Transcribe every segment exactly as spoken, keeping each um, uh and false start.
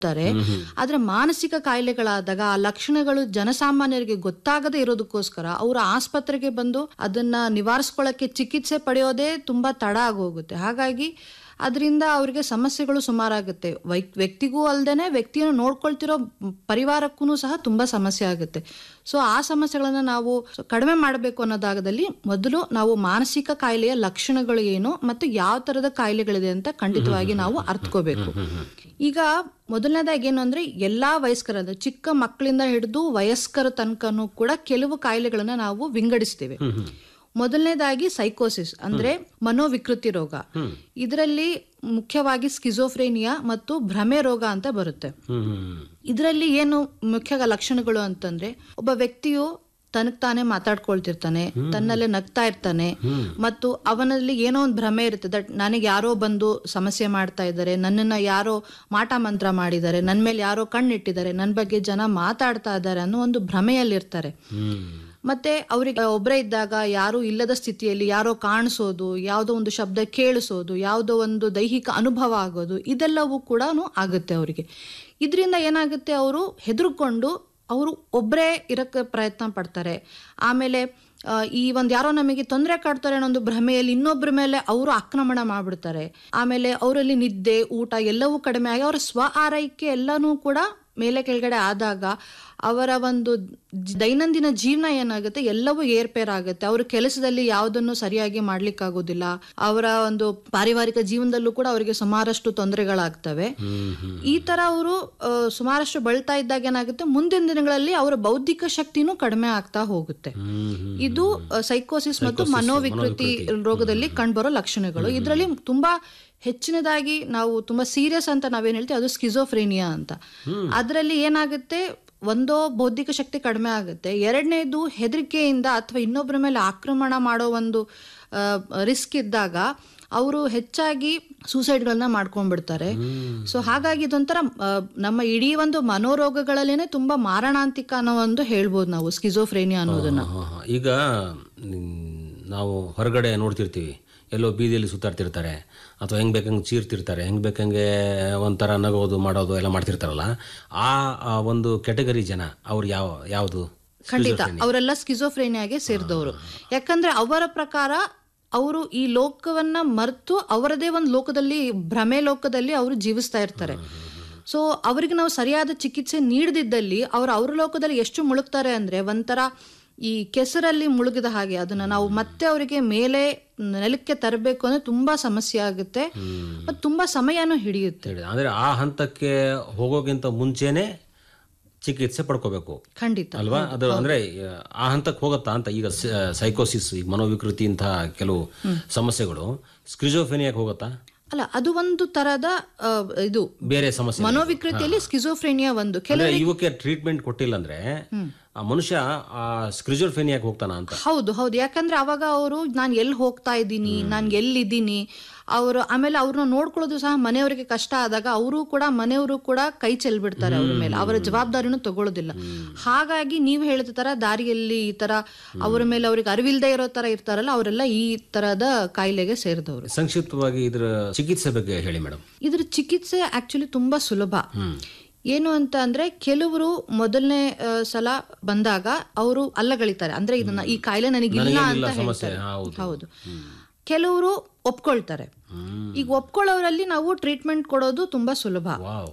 ಆದ್ರೆ ಮಾನಸಿಕ ಕಾಯಿಲೆಗಳಾದಾಗ ಆ ಲಕ್ಷಣಗಳು ಜನಸಾಮಾನ್ಯರಿಗೆ ಗೊತ್ತಾಗದೇ ಇರೋದಕ್ಕೋಸ್ಕರ ಅವರು ಆಸ್ಪತ್ರೆಗೆ ಬಂದು ಅದನ್ನ ನಿವಾರಿಸ್ಕೊಳ್ಳಕ್ಕೆ ಚಿಕಿತ್ಸೆ ಪಡೆಯೋದೇ ತುಂಬಾ ತಡ ಆಗೋಗುತ್ತೆ. ಹಾಗಾಗಿ ಅದರಿಂದ ಅವರಿಗೆ ಸಮಸ್ಯೆಗಳು ಸುಮಾರಾಗುತ್ತೆ. ವೈ ವ್ಯಕ್ತಿಗೂ ಅಲ್ಲದೇನೆ ವ್ಯಕ್ತಿಯನ್ನು ನೋಡ್ಕೊಳ್ತಿರೋ ಪರಿವಾರಕ್ಕೂ ಸಹ ತುಂಬಾ ಸಮಸ್ಯೆ ಆಗುತ್ತೆ. ಸೊ ಆ ಸಮಸ್ಯೆಗಳನ್ನ ನಾವು ಕಡಿಮೆ ಮಾಡಬೇಕು ಅನ್ನೋದಾಗದಲ್ಲಿ ಮೊದಲು ನಾವು ಮಾನಸಿಕ ಕಾಯಿಲೆಯ ಲಕ್ಷಣಗಳು ಏನು ಮತ್ತು ಯಾವ ತರದ ಕಾಯಿಲೆಗಳಿದೆ ಅಂತ ಖಂಡಿತವಾಗಿ ನಾವು ಅರ್ಥಕೋಬೇಕು. ಈಗ ಮೊದಲನೇದಾಗಿ ಏನು ಅಂದ್ರೆ ಎಲ್ಲಾ ವಯಸ್ಕರ ಚಿಕ್ಕ ಮಕ್ಕಳಿಂದ ಹಿಡಿದು ವಯಸ್ಕರ ತನಕನೂ ಕೂಡ ಕೆಲವು ಕಾಯಿಲೆಗಳನ್ನ ನಾವು ವಿಂಗಡಿಸ್ತೇವೆ. ಮೊದಲನೇದಾಗಿ ಸೈಕೋಸಿಸ್ ಅಂದ್ರೆ ಮನೋವಿಕೃತಿ ರೋಗ. ಇದರಲ್ಲಿ ಮುಖ್ಯವಾಗಿ ಸ್ಕಿಜೋಫ್ರೇನಿಯಾ ಮತ್ತು ಭ್ರಮೆ ರೋಗ ಅಂತ ಬರುತ್ತೆ. ಇದರಲ್ಲಿ ಏನು ಮುಖ್ಯ ಲಕ್ಷಣಗಳು ಅಂತಂದ್ರೆ ಒಬ್ಬ ವ್ಯಕ್ತಿಯು ತನಗ್ ತಾನೇ ಮಾತಾಡ್ಕೊಳ್ತಿರ್ತಾನೆ, ತನ್ನಲ್ಲೇ ನಗ್ತಾ ಇರ್ತಾನೆ ಮತ್ತು ಅವನಲ್ಲಿ ಏನೋ ಒಂದು ಭ್ರಮೆ ಇರುತ್ತೆ. ದಟ್ ನನಗೆ ಯಾರೋ ಬಂದು ಸಮಸ್ಯೆ ಮಾಡ್ತಾ ಇದ್ದಾರೆ, ನನ್ನನ್ನ ಯಾರೋ ಮಾಟ ಮಂತ್ರ ಮಾಡಿದ್ದಾರೆ, ನನ್ ಮೇಲೆ ಯಾರೋ ಕಣ್ಣಿಟ್ಟಿದ್ದಾರೆ, ನನ್ ಬಗ್ಗೆ ಜನ ಮಾತಾಡ್ತಾ ಇದ್ದಾರೆ ಅನ್ನೋ ಒಂದು ಭ್ರಮೆಯಲ್ಲಿರ್ತಾರೆ. ಮತ್ತೆ ಅವ್ರಿಗೆ ಒಬ್ಬರೇ ಇದ್ದಾಗ ಯಾರು ಇಲ್ಲದ ಸ್ಥಿತಿಯಲ್ಲಿ ಯಾರೋ ಕಾಣಿಸೋದು, ಯಾವುದೋ ಒಂದು ಶಬ್ದ ಕೇಳಿಸೋದು, ಯಾವುದೋ ಒಂದು ದೈಹಿಕ ಅನುಭವ ಆಗೋದು, ಇದೆಲ್ಲವೂ ಕೂಡ ಆಗುತ್ತೆ ಅವರಿಗೆ. ಇದರಿಂದ ಏನಾಗುತ್ತೆ, ಅವರು ಹೆದರ್ಕೊಂಡು ಅವರು ಒಬ್ಬರೇ ಇರಕ್ಕೆ ಪ್ರಯತ್ನ ಪಡ್ತಾರೆ. ಆಮೇಲೆ ಈ ಒಂದ್ ಯಾರೋ ನಮಗೆ ತೊಂದರೆ ಕಾಡ್ತಾರೆ ಅನ್ನೋ ಒಂದು ಭ್ರಮೆಯಲ್ಲಿ ಇನ್ನೊಬ್ಬರ ಮೇಲೆ ಅವರು ಆಕ್ರಮಣ ಮಾಡ್ಬಿಡ್ತಾರೆ. ಆಮೇಲೆ ಅವರಲ್ಲಿ ನಿದ್ದೆ, ಊಟ ಎಲ್ಲವೂ ಕಡಿಮೆ ಆಗಿ ಅವರ ಸ್ವ ಆರೈಕೆ ಎಲ್ಲನೂ ಕೂಡ ಮೇಲೆ ಕೆಳಗಡೆ ಆದಾಗ ಅವರ ಒಂದು ದೈನಂದಿನ ಜೀವನ ಏನಾಗುತ್ತೆ ಎಲ್ಲವೂ ಏರ್ಪೇರಾಗುತ್ತೆ. ಅವ್ರ ಕೆಲಸದಲ್ಲಿ ಯಾವುದನ್ನು ಸರಿಯಾಗಿ ಮಾಡ್ಲಿಕ್ಕಾಗೋದಿಲ್ಲ. ಅವರ ಒಂದು ಪಾರಿವಾರಿಕ ಜೀವನದಲ್ಲೂ ಕೂಡ ಅವರಿಗೆ ಸುಮಾರಷ್ಟು ತೊಂದರೆಗಳಾಗ್ತವೆ. ಈ ತರ ಅವರು ಸುಮಾರಷ್ಟು ಬಳಲ್ತಾ ಇದ್ದಾಗ ಏನಾಗುತ್ತೆ, ಮುಂದಿನ ದಿನಗಳಲ್ಲಿ ಅವರ ಬೌದ್ಧಿಕ ಶಕ್ತಿನೂ ಕಡಿಮೆ ಆಗ್ತಾ ಹೋಗುತ್ತೆ. ಇದು ಸೈಕೋಸಿಸ್ ಮತ್ತು ಮನೋವಿಕೃತಿ ರೋಗದಲ್ಲಿ ಕಂಡುಬರೋ ಲಕ್ಷಣಗಳು. ಇದರಲ್ಲಿ ತುಂಬಾ ಹೆಚ್ಚಿನದಾಗಿ ನಾವು ತುಂಬಾ ಸೀರಿಯಸ್ ಅಂತ ನಾವೇನ್ ಹೇಳ್ತೀವಿ ಅದು ಸ್ಕಿಜೋಫ್ರೇನಿಯಾ ಅಂತ. ಅದರಲ್ಲಿ ಏನಾಗುತ್ತೆ, ಒಂದೋ ಬೌದ್ಧಿಕ ಶಕ್ತಿ ಕಡಿಮೆ ಆಗುತ್ತೆ, ಎರಡನೇದು ಹೆದರಿಕೆಯಿಂದ ಅಥವಾ ಇನ್ನೊಬ್ಬರ ಮೇಲೆ ಆಕ್ರಮಣ ಮಾಡೋ ಒಂದು ರಿಸ್ಕ್ ಇದ್ದಾಗ ಅವರು ಹೆಚ್ಚಾಗಿ ಸೂಸೈಡ್ಗಳನ್ನ ಮಾಡ್ಕೊಂಡ್ಬಿಡ್ತಾರೆ. ಸೊ ಹಾಗಾಗಿ ಇದೊಂಥರ ನಮ್ಮ ಇಡೀ ಒಂದು ಮನೋರೋಗಗಳಲ್ಲೇನೆ ತುಂಬಾ ಮಾರಣಾಂತಿಕ ಅನ್ನೋ ಒಂದು ಹೇಳ್ಬೋದು ನಾವು ಸ್ಕಿಜೋಫ್ರೇನಿಯಾ ಅನ್ನೋದನ್ನ. ಈಗ ನಾವು ಹೊರಗಡೆ ನೋಡ್ತಿರ್ತೀವಿ, ಎಲ್ಲೋ ಬೀದಿಯಲ್ಲಿ ಸುತ್ತಾಡ್ತಿರ್ತಾರೆ ಅಥವಾ ಹೆಂಗೆ ಬೇಕಂಗೆ ಚೀರ್ತಿರ್ತಾರೆ, ಹೆಂಗೆ ಬೇಕಂಗೆ ಒಂಥರ ನಗೋದು ಮಾಡೋದು ಎಲ್ಲ ಮಾಡ್ತಿರ್ತಾರಲ್ಲ, ಆ ಒಂದು ಕೆಟಗರಿ ಜನ ಅವ್ರು ಯಾವ ಯಾವುದು? ಖಂಡಿತ ಅವರೆಲ್ಲ ಸ್ಕಿಜೋಫ್ರೇನಿಯಾಗೆ ಸೇರಿದವರು. ಯಾಕಂದ್ರೆ ಅವರ ಪ್ರಕಾರ ಅವರು ಈ ಲೋಕವನ್ನ ಮರೆತು ಅವರದೇ ಒಂದು ಲೋಕದಲ್ಲಿ, ಭ್ರಮೆ ಲೋಕದಲ್ಲಿ ಅವರು ಜೀವಿಸ್ತಾ ಇರ್ತಾರೆ. ಸೊ ಅವರಿಗೆ ನಾವು ಸರಿಯಾದ ಚಿಕಿತ್ಸೆ ನೀಡದಿದ್ದಲ್ಲಿ ಅವರು ಅವ್ರ ಲೋಕದಲ್ಲಿ ಎಷ್ಟು ಮುಳುಗ್ತಾರೆ ಅಂದ್ರೆ ಒಂಥರ ಈ ಕೆಸರಲ್ಲಿ ಮುಳುಗಿದ ಹಾಗೆ. ಅದನ್ನ ನಾವು ಮತ್ತೆ ಅವರಿಗೆ ಮೇಲೆ ನೆಲಕ್ಕೆ ತರಬೇಕು ಅಂದ್ರೆ ತುಂಬಾ ಸಮಸ್ಯೆ ಆಗುತ್ತೆ ಮತ್ತು ತುಂಬಾ ಸಮಯನೂ ಹಿಡಿಯುತ್ತೆ. ಅಂದ್ರೆ ಆ ಹಂತಕ್ಕೆ ಹೋಗೋಕ್ಕಿಂತ ಮುಂಚೆನೆ ಚಿಕಿತ್ಸೆ ಪಡ್ಕೋಬೇಕು. ಖಂಡಿತ ಅಲ್ವಾ? ಅದು ಅಂದ್ರೆ ಆ ಹಂತಕ್ಕೆ ಹೋಗತ್ತಾ ಅಂತ. ಈಗ ಸೈಕೋಸಿಸ್, ಈಗ ಮನೋವಿಕೃತಿ ಇಂತಹ ಕೆಲವು ಸಮಸ್ಯೆಗಳು ಸ್ಕಿಜೋಫ್ರೇನಿಯಾಕ್ಕೆ ಹೋಗತ್ತಾ? ಅಲ್ಲ, ಅದು ಒಂದು ತರದ ಇದು ಬೇರೆ ಸಮಸ್ಯೆ. ಮನೋವಿಕೃತಿಯಲ್ಲಿ ಸ್ಕಿಜೋಫ್ರೇನಿಯಾ ಒಂದು. ಕೆಲವು ಇವಕ್ಕೆ ಟ್ರೀಟ್ಮೆಂಟ್ ಕೊಟ್ಟಿಲ್ಲ ಅಂದ್ರೆ ಆ ಮನುಷ್ಯ ಆ ಸ್ಕಿಜೋಫ್ರೇನಿಯಾಕ್ಕೆ ಹೋಗ್ತಾನ ಅಂತ. ಹೌದು ಹೌದು ಯಾಕಂದ್ರೆ ಅವಾಗ ಅವರು ನಾನು ಎಲ್ಲಿ ಹೋಗ್ತಾ ಇದ್ದೀನಿ, ನಾನು ಎಲ್ಲಿದ್ದೀನಿ, ಅವರು ಆಮೇಲೆ ಅವ್ರನ್ನ ನೋಡ್ಕೊಳ್ಳೋದು ಸಹ ಮನೆಯವರಿಗೆ ಕಷ್ಟ ಆದಾಗ ಅವರು ಕೂಡ ಮನೆಯವರು ಕೂಡ ಕೈ ಚೆಲ್ಬಿಡ್ತಾರೆ ಅವ್ರ ಮೇಲೆ, ಅವರ ಜವಾಬ್ದಾರಿನೂ ತಗೊಳ್ಳೋದಿಲ್ಲ. ಹಾಗಾಗಿ ನೀವು ಹೇಳಿದ ತರ ದಾರಿಯಲ್ಲಿ ಈ ತರ ಅವರ ಮೇಲೆ ಅವ್ರಿಗೆ ಅರಿವಿಲ್ದೇ ಇರೋ ತರ ಇರ್ತಾರಲ್ಲ, ಅವರೆಲ್ಲ ಈ ತರದ ಕಾಯಿಲೆಗೆ ಸೇರಿದವರು. ಸಂಕ್ಷಿಪ್ತವಾಗಿ ಇದ್ರ ಚಿಕಿತ್ಸೆ ಬಗ್ಗೆ ಹೇಳಿ ಮೇಡಮ್. ಇದ್ರ ಚಿಕಿತ್ಸೆ ಆಕ್ಚುಲಿ ತುಂಬಾ ಸುಲಭ. ಏನು ಅಂತ ಅಂದ್ರೆ ಕೆಲವರು ಮೊದಲನೇ ಸಲ ಬಂದಾಗ ಅವರು ಅಲ್ಲಗಳಿತಾರೆ, ಅಂದ್ರೆ ಇದನ್ನ ಈ ಕಾಯಿಲೆ ನನಗಿಲ್ಲ ಅಂತ ಹೇಳ್ತಾರೆ. ಹೌದು. ಕೆಲವರು ಒಪ್ಕೊಳ್ತಾರೆ. ಈಗ ಒಪ್ಕೊಳ್ಳೋರಲ್ಲಿ ನಾವು ಟ್ರೀಟ್ಮೆಂಟ್ ಕೊಡೋದು ತುಂಬಾ ಸುಲಭ.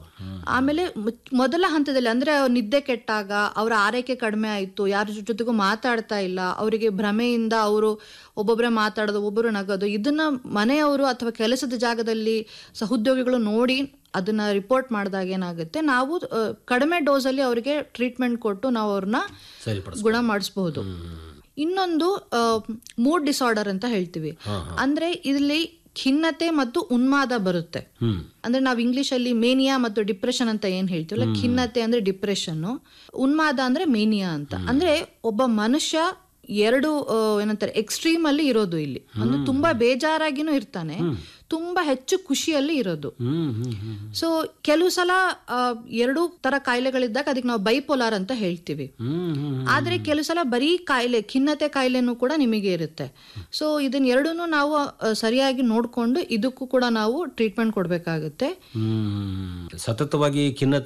ಆಮೇಲೆ ಮೊದಲ ಹಂತದಲ್ಲಿ ಅಂದ್ರೆ ನಿದ್ದೆ ಕೆಟ್ಟಾಗ, ಅವರ ಆರೈಕೆ ಕಡಿಮೆ ಆಯ್ತು, ಯಾರ ಜೊತೆಗೂ ಮಾತಾಡ್ತಾ ಇಲ್ಲ, ಅವರಿಗೆ ಭ್ರಮೆಯಿಂದ ಅವರು ಒಬ್ಬೊಬ್ಬರೇ ಮಾತಾಡೋದು, ಒಬ್ಬರು ನಗೋದು, ಇದನ್ನ ಮನೆಯವರು ಅಥವಾ ಕೆಲಸದ ಜಾಗದಲ್ಲಿ ಸಹೋದ್ಯೋಗಿಗಳು ನೋಡಿ ಅದನ್ನ ರಿಪೋರ್ಟ್ ಮಾಡಿದಾಗ ಏನಾಗುತ್ತೆ, ನಾವು ಕಡಿಮೆ ಡೋಸಲ್ಲಿ ಅವರಿಗೆ ಟ್ರೀಟ್ಮೆಂಟ್ ಕೊಟ್ಟು ನಾವು ಅವ್ರನ್ನ ಗುಣ ಮಾಡಿಸಬಹುದು. ಇನ್ನೊಂದು ಮೂಡ್ ಡಿಸಾರ್ಡರ್ ಅಂತ ಹೇಳ್ತೀವಿ. ಅಂದ್ರೆ ಇಲ್ಲಿ ಖಿನ್ನತೆ ಮತ್ತು ಉನ್ಮಾದ ಬರುತ್ತೆ. ಅಂದ್ರೆ ನಾವು ಇಂಗ್ಲಿಷ್ ಅಲ್ಲಿ ಮೇನಿಯಾ ಮತ್ತು ಡಿಪ್ರೆಷನ್ ಅಂತ ಏನ್ ಹೇಳ್ತೀವಲ್ಲ, ಖಿನ್ನತೆ ಅಂದ್ರೆ ಡಿಪ್ರೆಷನ್, ಉನ್ಮಾದ ಅಂದ್ರೆ ಮೇನಿಯಾ ಅಂತ. ಅಂದ್ರೆ ಒಬ್ಬ ಮನುಷ್ಯ ಎರಡು ಏನಂತಾರೆ ಎಕ್ಸ್ಟ್ರೀಮ್ ಅಲ್ಲಿ ಇರೋದು ಇಲ್ಲಿ. ಅಂದ್ರೆ ತುಂಬಾ ಬೇಜಾರಾಗಿನೂ ಇರ್ತಾನೆ, ತುಂಬಾ ಹೆಚ್ಚು ಖುಷಿಯಲ್ಲಿ ಇರೋದು. ಹ್ಮ್ ಹ್ಮ್ ಹ್ಮ್ ಸೊ ಕೆಲವು ಸಲ ಆ, ಎರಡೂ ತರ ಕಾಯಿಲೆಗಳಿದ್ದಾಗ ಅದಕ್ಕೆ ನಾವು ಬೈಪೋಲಾರ್ ಅಂತ ಹೇಳ್ತೀವಿ. ಹ್ಮ್ ಹ್ಮ್ ಆದ್ರೆ ಕೆಲವು ಸಲ ಬರೀ ಕಾಯಿಲೆ ಖಿನ್ನತೆ ಕಾಯಿಲೆನೂ ಕೂಡ ನಿಮಗೆ ಇರುತ್ತೆ. ಸೊ ಇದನ್ನ ಎರಡೂನು ನಾವು ಆ, ಸರಿಯಾಗಿ ನೋಡ್ಕೊಂಡು ಇದಕ್ಕೂ ಕೂಡ ನಾವು ಟ್ರೀಟ್ಮೆಂಟ್ ಕೊಡ್ಬೇಕಾಗುತ್ತೆ. ಹ್ಮ್ ಸತತವಾಗಿ ಖಿನ್ನತೆ